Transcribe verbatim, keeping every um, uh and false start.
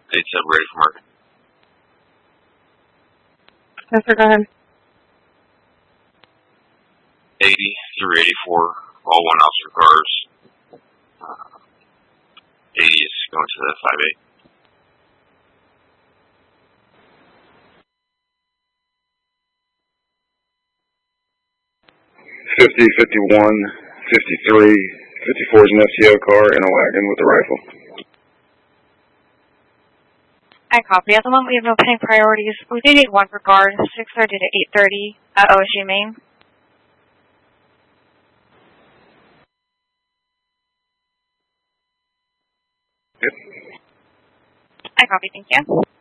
eight seven, ready for mark. Yes, sir, go ahead. eighty through eighty-four, all one officer cars. Uh, eighty is going to the five eight. fifty, fifty-one, fifty-three, fifty-four is an F T O car and a wagon with a rifle. I copy. At the moment, we have no pending priorities. We do need one for guard, six thirty to eight thirty at O S U Main. Yep. I copy. Thank you.